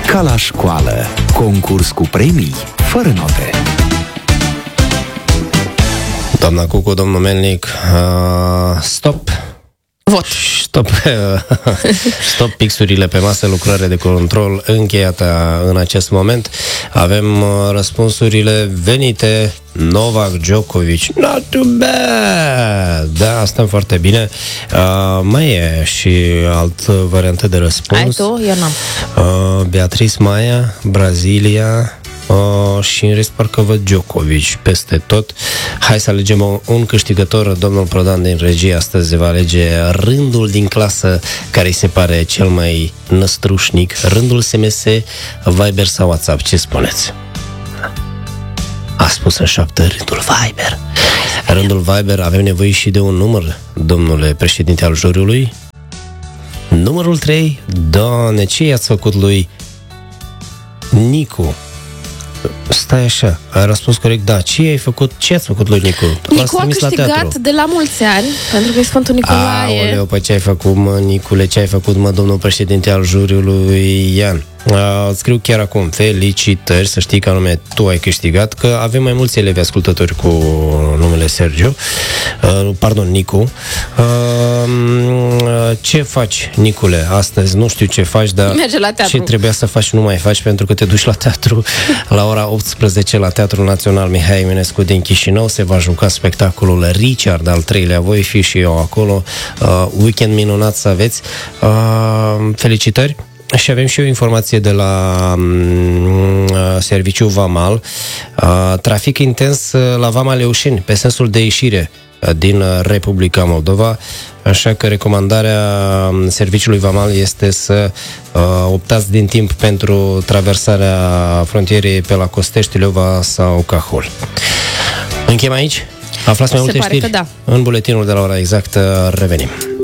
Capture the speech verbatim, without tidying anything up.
Ca la școală, concurs cu premii, fără note. Doamna Cucu, domnul Melnic, uh, stop. Vot. Stop. Stop pixurile pe masă, lucrare de control încheiată în acest moment. Avem uh, răspunsurile venite. Novak Djokovic, not too bad. Da, stăm foarte bine. Uh, mai e și altă variantă de răspuns. Ai tu? Eu n-am. Uh, Beatrice Maia, Brazilia. Uh, și în rest parcă văd Djokovic peste tot. Hai să alegem un, un câștigător. Domnul Prodan din regie astăzi va alege rândul din clasă care îi se pare cel mai năstrușnic. Rândul S M S, Viber sau WhatsApp. Ce spuneți? A spus în șoaptă rândul Viber. Rândul Viber, avem nevoie și de un număr, domnule președinte al juriului. Numărul trei. Doamne, ce i-ați făcut lui Nicu? Stai așa, ai răspuns corect, da. Ce ai făcut? Ce ați făcut lui Nicu? Nicu a câștigat de la mulți ani, pentru că e Sfântul Nicolae. Aoleu, păi ce ai făcut, mă, Nicule? Ce ai făcut, mă, domnul președinte al juriului Ian? Uh, scriu chiar acum, felicitări, să știi că anume tu ai câștigat, că avem mai mulți elevi ascultători cu numele Sergiu, uh, pardon, Nicu. Uh, ce faci, Nicule, astăzi? Nu știu ce faci, dar ce trebuia să faci nu mai faci, pentru că te duci la teatru la ora optsprezece la Teatrul Național Mihai Eminescu din Chișinău. Se va juca spectacolul Richard al treilea, voi fi și eu acolo. Uh, weekend minunat să aveți. Uh, felicitări. Și avem și o informație de la um, Serviciul Vamal. Uh, trafic intens la Vama Leușeni, pe sensul de ieșire din Republica Moldova, așa că recomandarea Serviciului Vamal este să uh, optați din timp pentru traversarea frontierei pe la Costești, Leova sau Cahul. Încheiem aici? Aflați mai multe știri? Da. În buletinul de la ora exactă revenim.